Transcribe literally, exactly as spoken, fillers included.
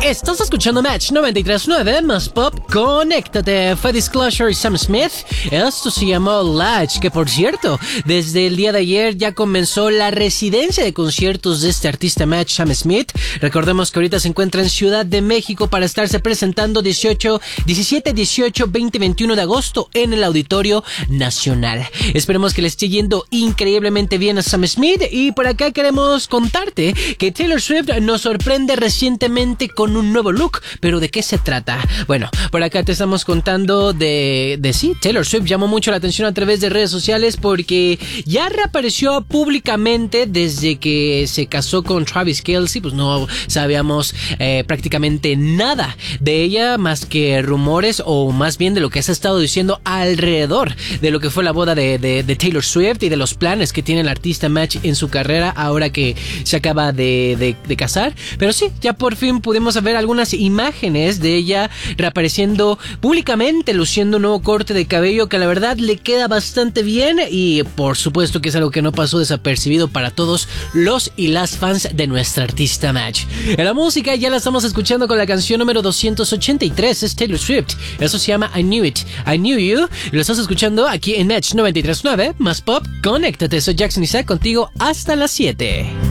Estás escuchando Match noventa y tres punto nueve más Pop. Conéctate. Fue Disclosure y Sam Smith. Esto se llamó Latch, que por cierto, desde el día de ayer ya comenzó la residencia de conciertos de este artista Match, Sam Smith. Recordemos que ahorita se encuentra en Ciudad de México para estarse presentando dieciocho, diecisiete, dieciocho, veinte y veintiuno de agosto en el Auditorio Nacional. Esperemos que le esté yendo increíblemente bien a Sam Smith, y por acá queremos contarte que Taylor Swift nos sorprende recientemente con un nuevo look. ¿Pero de qué se trata? Bueno, por acá te estamos contando de, de sí, Taylor Swift llamó mucho la atención a través de redes sociales porque ya reapareció públicamente desde que se casó con Travis Kelce. Pues no sabíamos eh, prácticamente nada de ella más que rumores, o más bien de lo que se ha estado diciendo alrededor de lo que fue la boda de, de, de Taylor Swift y de los planes que tiene el artista Match en su carrera ahora que se acaba de, de, de casar. Pero sí, ya por fin pudimos ver algunas imágenes de ella reapareciendo públicamente, luciendo un nuevo corte de cabello que la verdad le queda bastante bien, y por supuesto que es algo que no pasó desapercibido para todos los y las fans de nuestra artista Match. En la música ya la estamos escuchando con la canción número doscientos ochenta y tres, es Taylor Swift. Eso se llama I Knew It, I Knew You. Lo estás escuchando aquí en Match noventa y tres punto nueve más Pop. Conéctate, soy Jackson Isaac contigo hasta las siete.